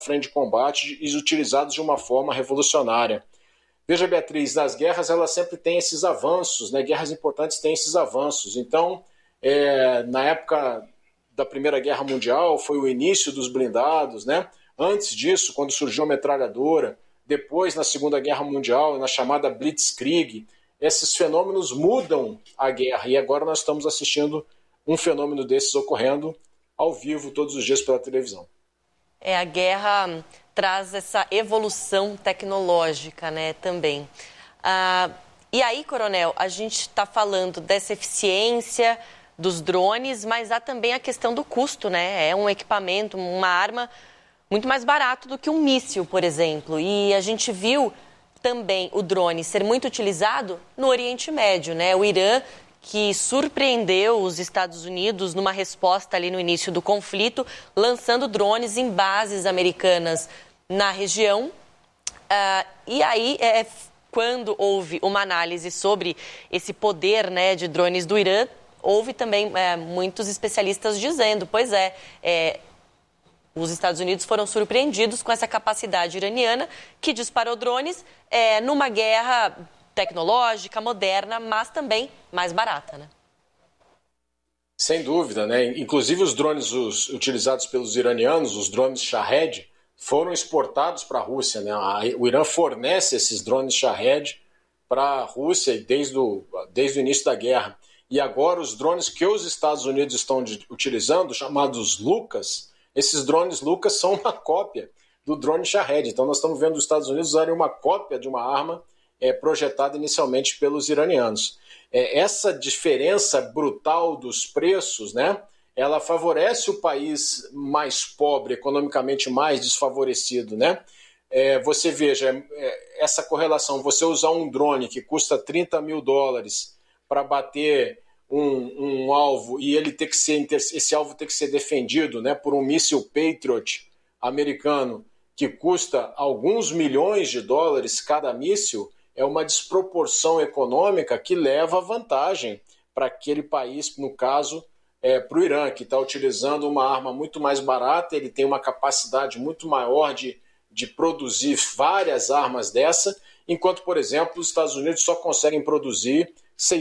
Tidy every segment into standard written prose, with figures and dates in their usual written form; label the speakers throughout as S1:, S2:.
S1: frente de combate e utilizados de uma forma revolucionária. Veja, Beatriz, nas guerras elas sempre têm esses avanços, né? Guerras importantes têm esses avanços. Então, na época da Primeira Guerra Mundial, foi o início dos blindados, né? Antes disso, quando surgiu a metralhadora, depois, na Segunda Guerra Mundial, na chamada Blitzkrieg, esses fenômenos mudam a guerra. E agora nós estamos assistindo um fenômeno desses ocorrendo ao vivo todos os dias pela televisão.
S2: A guerra traz essa evolução tecnológica, né, também. E aí, Coronel, a gente está falando dessa eficiência dos drones, mas há também a questão do custo, né? É um equipamento, uma arma muito mais barato do que um míssil, por exemplo. E a gente viu também o drone ser muito utilizado no Oriente Médio, né? O Irã, que surpreendeu os Estados Unidos numa resposta ali no início do conflito, lançando drones em bases americanas na região. E aí, quando houve uma análise sobre esse poder, né, de drones do Irã, houve também muitos especialistas dizendo, os Estados Unidos foram surpreendidos com essa capacidade iraniana que disparou drones numa guerra tecnológica, moderna, mas também mais barata, né?
S1: Sem dúvida, né? Inclusive os drones utilizados pelos iranianos, os drones Shahed, foram exportados para a Rússia, né? O Irã fornece esses drones Shahed para a Rússia desde o início da guerra. E agora os drones que os Estados Unidos estão utilizando, chamados Lucas, esses drones Lucas são uma cópia do drone Shahed. Então nós estamos vendo os Estados Unidos usarem uma cópia de uma arma projetada inicialmente pelos iranianos. Essa diferença brutal dos preços, né, ela favorece o país mais pobre, economicamente mais desfavorecido, né? Você veja, essa correlação, você usar um drone que custa $30 mil para bater um alvo e esse alvo ter que ser defendido, né, por um míssil Patriot americano que custa alguns milhões de dólares cada míssil, é uma desproporção econômica que leva vantagem para aquele país, no caso, para o Irã, que está utilizando uma arma muito mais barata, ele tem uma capacidade muito maior de produzir várias armas dessa, enquanto, por exemplo, os Estados Unidos só conseguem produzir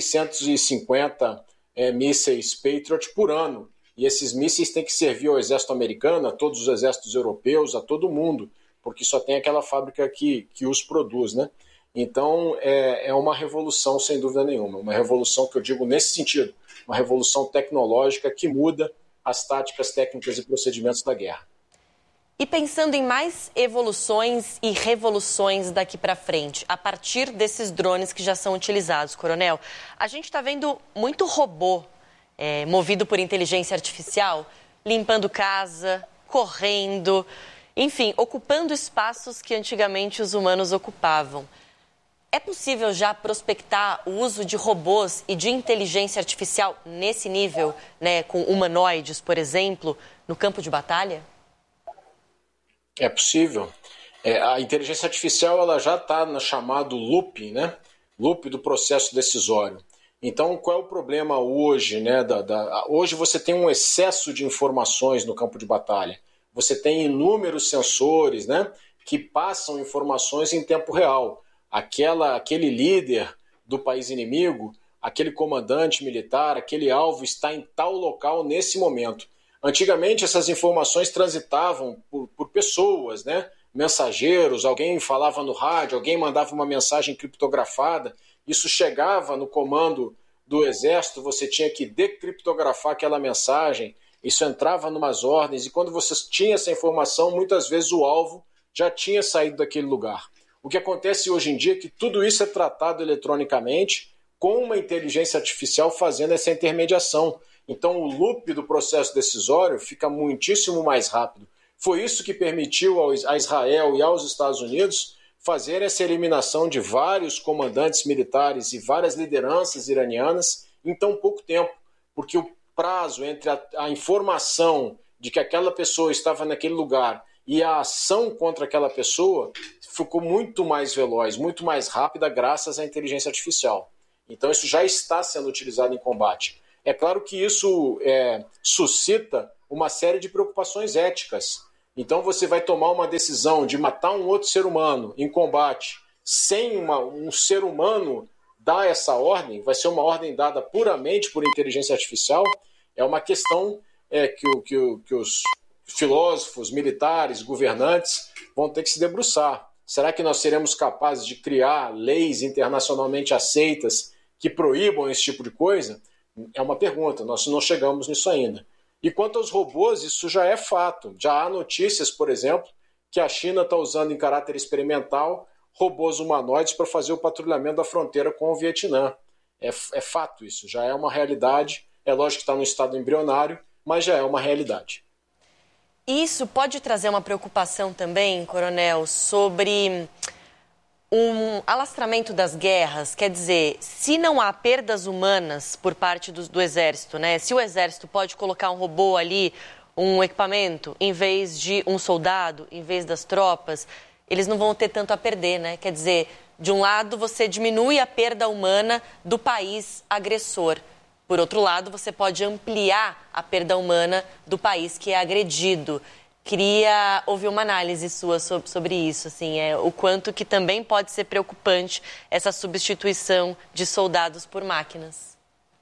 S1: 650 mísseis Patriot por ano. E esses mísseis têm que servir ao exército americano, a todos os exércitos europeus, a todo mundo, porque só tem aquela fábrica que os produz, né? Então, é uma revolução, sem dúvida nenhuma. Uma revolução que eu digo nesse sentido, uma revolução tecnológica que muda as táticas, técnicas e procedimentos da guerra.
S2: E pensando em mais evoluções e revoluções daqui para frente, a partir desses drones que já são utilizados, Coronel, a gente está vendo muito robô movido por inteligência artificial, limpando casa, correndo, enfim, ocupando espaços que antigamente os humanos ocupavam. É possível já prospectar o uso de robôs e de inteligência artificial nesse nível, né, com humanoides, por exemplo, no campo de batalha?
S1: É possível. A inteligência artificial ela já está no chamado loop, né? Loop do processo decisório. Então, qual é o problema hoje? Né? Hoje você tem um excesso de informações no campo de batalha. Você tem inúmeros sensores, né, que passam informações em tempo real. Aquele líder do país inimigo, aquele comandante militar, aquele alvo está em tal local nesse momento. Antigamente essas informações transitavam por pessoas, né? Mensageiros, alguém falava no rádio, alguém mandava uma mensagem criptografada, isso chegava no comando do exército, você tinha que decriptografar aquela mensagem, isso entrava numas ordens, e quando você tinha essa informação, muitas vezes o alvo já tinha saído daquele lugar. O que acontece hoje em dia é que tudo isso é tratado eletronicamente com uma inteligência artificial fazendo essa intermediação. Então o loop do processo decisório fica muitíssimo mais rápido. Foi isso que permitiu a Israel e aos Estados Unidos fazer essa eliminação de vários comandantes militares e várias lideranças iranianas em tão pouco tempo, porque o prazo entre a informação de que aquela pessoa estava naquele lugar e a ação contra aquela pessoa ficou muito mais veloz, muito mais rápida graças à inteligência artificial. Então isso já está sendo utilizado em combate. É claro que isso suscita uma série de preocupações éticas. Então você vai tomar uma decisão de matar um outro ser humano em combate sem um ser humano dar essa ordem, vai ser uma ordem dada puramente por inteligência artificial, é uma questão que os filósofos, militares, governantes vão ter que se debruçar. Será que nós seremos capazes de criar leis internacionalmente aceitas que proíbam esse tipo de coisa? É uma pergunta, nós não chegamos nisso ainda. E quanto aos robôs, isso já é fato. Já há notícias, por exemplo, que a China está usando em caráter experimental robôs humanoides para fazer o patrulhamento da fronteira com o Vietnã. É fato isso, já é uma realidade. É lógico que está no estado embrionário, mas já é uma realidade.
S2: Isso pode trazer uma preocupação também, coronel, sobre um alastramento das guerras. Quer dizer, se não há perdas humanas por parte do Exército, né? Se o Exército pode colocar um robô ali, um equipamento, em vez de um soldado, em vez das tropas, eles não vão ter tanto a perder, né? Quer dizer, de um lado você diminui a perda humana do país agressor. Por outro lado, você pode ampliar a perda humana do país que é agredido. Queria ouvir uma análise sua sobre isso, assim, o quanto que também pode ser preocupante essa substituição de soldados por máquinas.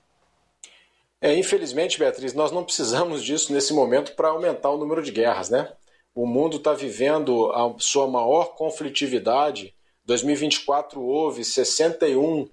S1: Infelizmente, Beatriz, nós não precisamos disso nesse momento para aumentar o número de guerras, né? O mundo está vivendo a sua maior conflitividade. Em 2024 houve 61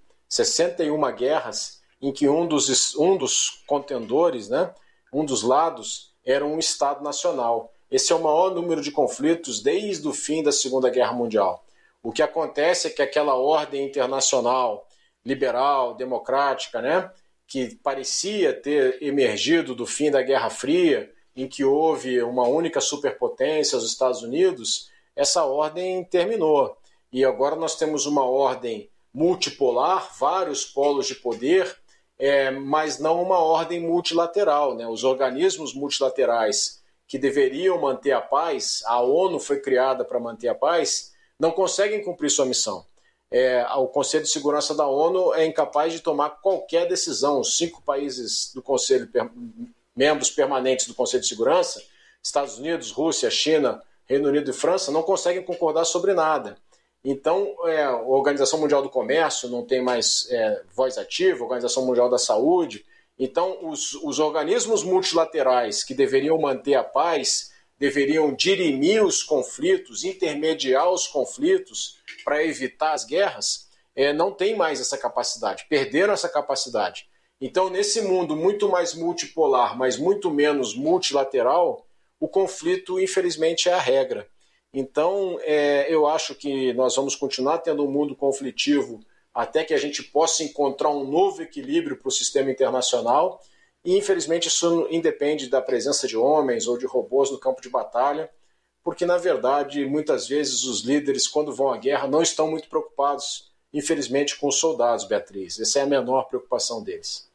S1: guerras em que um dos contendores, né, um dos lados, era um Estado nacional. Esse é o maior número de conflitos desde o fim da Segunda Guerra Mundial. O que acontece é que aquela ordem internacional, liberal, democrática, né, que parecia ter emergido do fim da Guerra Fria, em que houve uma única superpotência, os Estados Unidos, essa ordem terminou. E agora nós temos uma ordem multipolar, vários polos de poder, mas não uma ordem multilateral, né? Os organismos multilaterais que deveriam manter a paz, a ONU foi criada para manter a paz, não conseguem cumprir sua missão. O Conselho de Segurança da ONU é incapaz de tomar qualquer decisão. Os 5 países do Conselho, membros permanentes do Conselho de Segurança, Estados Unidos, Rússia, China, Reino Unido e França, não conseguem concordar sobre nada. Então, a Organização Mundial do Comércio não tem mais voz ativa, a Organização Mundial da Saúde. Então, os organismos multilaterais que deveriam manter a paz, deveriam dirimir os conflitos, intermediar os conflitos para evitar as guerras, não têm mais essa capacidade, perderam essa capacidade. Então, nesse mundo muito mais multipolar, mas muito menos multilateral, o conflito, infelizmente, é a regra. Então, eu acho que nós vamos continuar tendo um mundo conflitivo até que a gente possa encontrar um novo equilíbrio para o sistema internacional. E, infelizmente, isso independe da presença de homens ou de robôs no campo de batalha, porque, na verdade, muitas vezes os líderes, quando vão à guerra, não estão muito preocupados, infelizmente, com os soldados, Beatriz. Essa é a menor preocupação deles.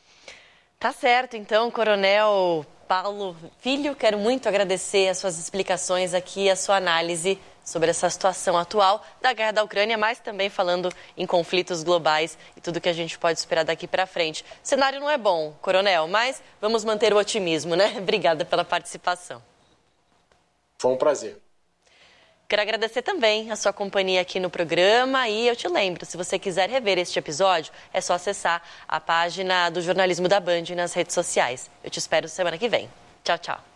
S2: Tá certo, então, Coronel Paulo Filho, quero muito agradecer as suas explicações aqui, a sua análise sobre essa situação atual da guerra da Ucrânia, mas também falando em conflitos globais e tudo que a gente pode esperar daqui para frente. O cenário não é bom, Coronel, mas vamos manter o otimismo, né? Obrigada pela participação.
S1: Foi um prazer.
S2: Quero agradecer também a sua companhia aqui no programa e eu te lembro, se você quiser rever este episódio, é só acessar a página do Jornalismo da Band nas redes sociais. Eu te espero semana que vem. Tchau, tchau.